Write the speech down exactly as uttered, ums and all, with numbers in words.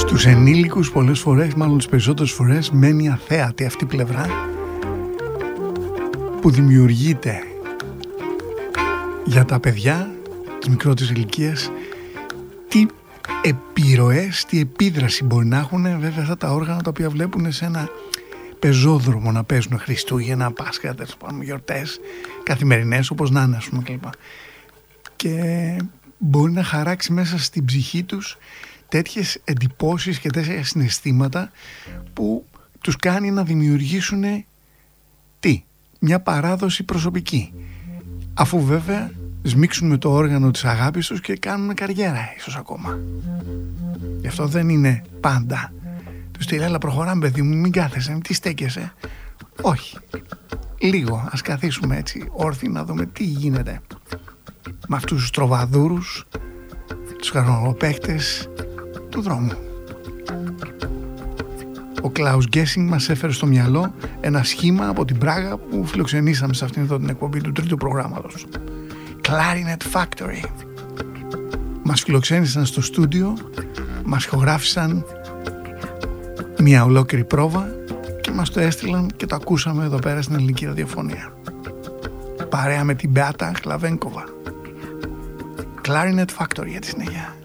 Στους ενήλικους πολλές φορές, μάλλον τις περισσότερες φορές, μένει αθέατη αυτή η πλευρά που δημιουργείται για τα παιδιά της μικρότερης ηλικίας. Τι επιρροές, τι επίδραση μπορεί να έχουν βέβαια αυτά τα όργανα τα οποία βλέπουν σε ένα πεζόδρομο να παίζουν Χριστούγεννα, Πάσχα, γιορτές καθημερινές όπως να είναι, ας πούμε, κλπ. Και μπορεί να χαράξει μέσα στην ψυχή τους τέτοιες εντυπώσεις και τέτοια συναισθήματα που τους κάνει να δημιουργήσουν τι, μια παράδοση προσωπική, αφού βέβαια σμίξουν με το όργανο της αγάπης τους και κάνουν καριέρα ίσως ακόμα. Γι' αυτό δεν είναι πάντα του στείλει, έλα προχωράμε παιδί μου, μην κάθεσαι, τι στέκεσαι. Όχι, λίγο ας καθίσουμε έτσι όρθιοι να δούμε τι γίνεται με αυτούς τους τροβαδούρους, τους χαρμονοπαίκτες του δρόμου. Ο Κλάους Γκέσινγκ μας έφερε στο μυαλό ένα σχήμα από την Πράγα που φιλοξενήσαμε σε αυτήν εδώ την εκπομπή του τρίτου προγράμματος. Clarinet Factory. Μας φιλοξένησαν στο στούντιο, μας ηχογράφησαν μια ολόκληρη πρόβα και μας το έστειλαν και το ακούσαμε εδώ πέρα στην ελληνική ραδιοφωνία. Παρέα με την Μπεάτα Χλαβένκοβα. Clarinet Factory για τη συνέχεια.